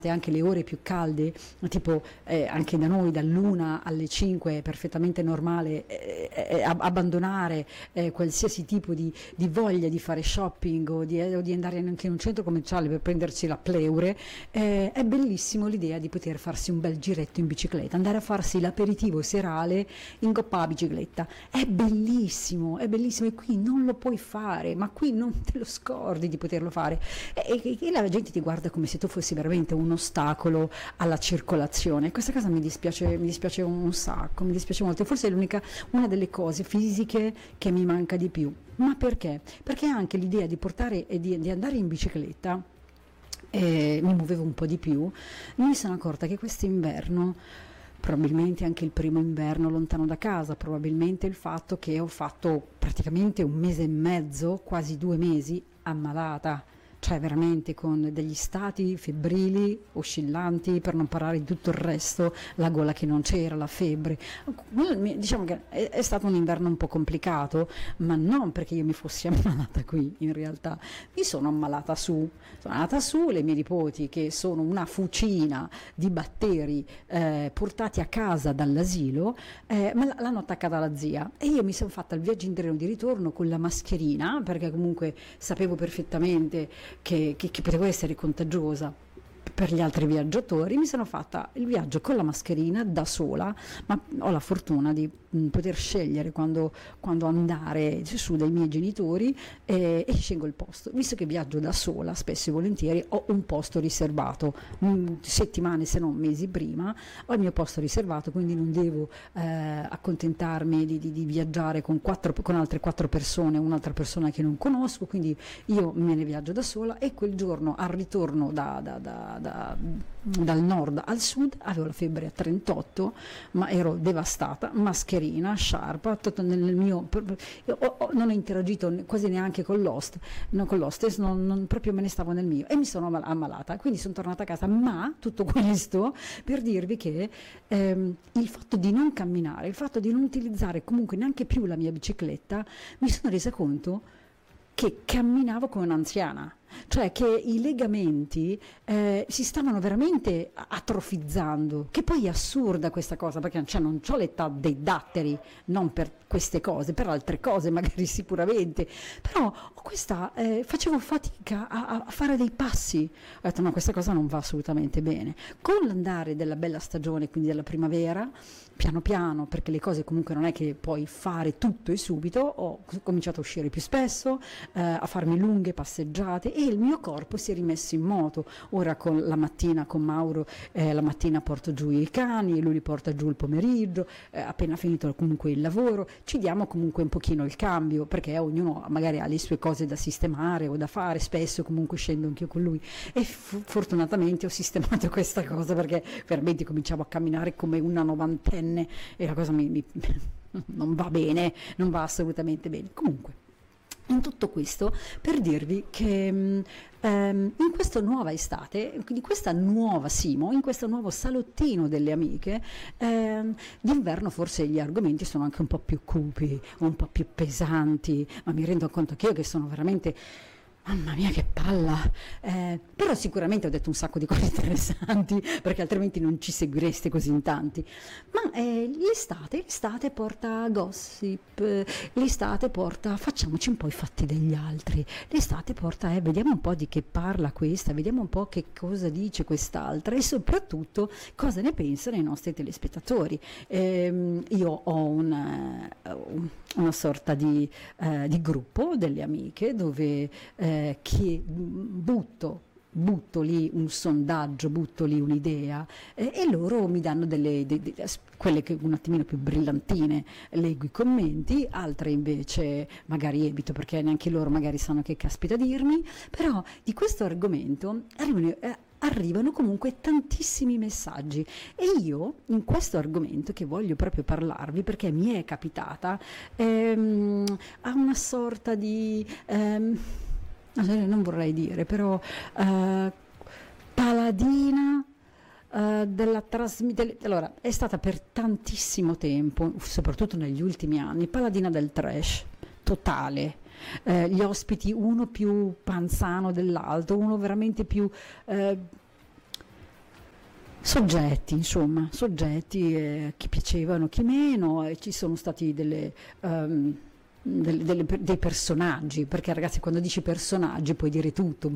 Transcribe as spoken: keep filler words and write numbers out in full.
anche le ore più calde, tipo eh, anche da noi dall'una alle cinque è perfettamente normale eh, eh, abbandonare eh, qualsiasi tipo di, di voglia di fare shopping o di, eh, o di andare anche in un centro commerciale per prendersi la pleure. Eh, è bellissimo l'idea di poter farsi un bel giretto in bicicletta, andare a farsi l'aperitivo serale in coppa a bicicletta, è bellissimo, è bellissimo, e qui non lo puoi fare, ma qui non te lo scordi di poterlo fare, e, e, e la gente ti guarda come se tu fossi veramente un ostacolo alla circolazione. Questa cosa mi dispiace, mi dispiace un sacco, mi dispiace molto, forse è l'unica, una delle cose fisiche che mi manca di più. Ma perché? Perché anche l'idea di portare e di, di andare in bicicletta, eh, mi muovevo un po' di più, mi sono accorta che quest'inverno, probabilmente anche il primo inverno lontano da casa, probabilmente il fatto che ho fatto praticamente un mese e mezzo, quasi due mesi, ammalata, cioè veramente con degli stati febbrili, oscillanti, per non parlare di tutto il resto, la gola che non c'era, la febbre. Diciamo che è, è stato un inverno un po' complicato, ma non perché io mi fossi ammalata qui, in realtà mi sono ammalata su, sono andata su, le mie nipoti, che sono una fucina di batteri eh, portati a casa dall'asilo, eh, me l'hanno attaccata la zia, e io mi sono fatta il viaggio in treno di ritorno con la mascherina, perché comunque sapevo perfettamente Che, che, che potevo essere contagiosa per gli altri viaggiatori. Mi sono fatta il viaggio con la mascherina da sola, ma ho la fortuna di mh, poter scegliere quando, quando andare su dai miei genitori, eh, e scelgo il posto. Visto che viaggio da sola, spesso e volentieri ho un posto riservato, mh, settimane se non mesi prima ho il mio posto riservato, quindi non devo eh, accontentarmi di, di, di viaggiare con, quattro, con altre quattro persone, un'altra persona che non conosco, quindi io me ne viaggio da sola. E quel giorno al ritorno da, da, da, da Da, dal nord al sud avevo la febbre a trentotto, ma ero devastata, mascherina, sciarpa, tutto nel mio, io ho, ho, non ho interagito quasi neanche con l'host, no, con l'hostess, non, non, proprio me ne stavo nel mio, e mi sono ammalata, quindi sono tornata a casa. Ma tutto questo per dirvi che ehm, il fatto di non camminare, il fatto di non utilizzare comunque neanche più la mia bicicletta, mi sono resa conto che camminavo come un'anziana, cioè che i legamenti eh, si stavano veramente atrofizzando, che poi è assurda questa cosa, perché cioè, non ho l'età dei datteri, non per queste cose, per altre cose magari sicuramente, però ho questa, eh, facevo fatica a, a fare dei passi. Ho detto no, questa cosa non va assolutamente bene. Con l'andare della bella stagione, quindi della primavera, piano piano, perché le cose comunque non è che puoi fare tutto e subito, ho cominciato a uscire più spesso, eh, a farmi lunghe passeggiate, e il mio corpo si è rimesso in moto. Ora con la mattina con Mauro, eh, la mattina porto giù i cani, lui li porta giù il pomeriggio, eh, appena finito comunque il lavoro, ci diamo comunque un pochino il cambio, perché ognuno magari ha le sue cose da sistemare o da fare, spesso comunque scendo anch'io con lui, e f- fortunatamente ho sistemato questa cosa, perché veramente cominciavo a camminare come una novantenne e la cosa mi, mi non va bene, non va assolutamente bene. Comunque, in tutto questo per dirvi che um, in questa nuova estate, in questa nuova Simo, in questo nuovo salottino delle amiche, um, d'inverno forse gli argomenti sono anche un po' più cupi, un po' più pesanti, ma mi rendo conto che io che sono veramente... Mamma mia che palla, eh, però sicuramente ho detto un sacco di cose interessanti, perché altrimenti non ci seguireste così in tanti. Ma eh, l'estate, l'estate porta gossip, eh, l'estate porta facciamoci un po' i fatti degli altri, l'estate porta eh, vediamo un po' di che parla questa, vediamo un po' che cosa dice quest'altra, e soprattutto cosa ne pensano i nostri telespettatori. Eh, io ho una, una sorta di, eh, di gruppo delle amiche dove eh, che butto butto lì un sondaggio, butto lì un'idea, eh, e loro mi danno delle, de, de, quelle che un attimino più brillantine, leggo i commenti, altre invece magari evito, perché neanche loro magari sanno che caspita dirmi, però di questo argomento arrivano, eh, arrivano comunque tantissimi messaggi, e io in questo argomento che voglio proprio parlarvi, perché mi è capitata ehm, a una sorta di ehm, non vorrei dire, però eh, paladina eh, della trasmissione. Allora, è stata per tantissimo tempo, soprattutto negli ultimi anni, paladina del trash totale. Eh, gli ospiti uno più panzano dell'altro, uno veramente più eh, soggetti, insomma, soggetti eh, chi piacevano, chi meno, e ci sono stati delle, ehm, delle- delle- dei personaggi, perché ragazzi quando dici personaggi puoi dire tutto,